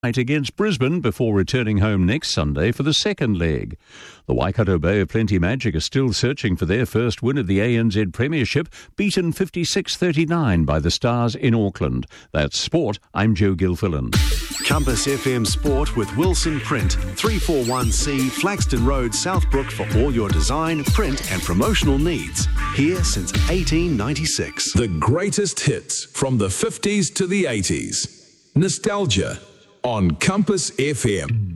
against Brisbane before returning home next Sunday for the second leg. The Waikato Bay of Plenty Magic are still searching for their first win of the ANZ Premiership, beaten 56-39 by the Stars in Auckland. That's Sport. I'm Joe Gilfillan. Compass FM Sport with Wilson Print, 341C Flaxton Road, Southbrook for all your design, print and promotional needs. Here since 1896. The greatest hits from the 50s to the 80s. Nostalgia on Compass FM.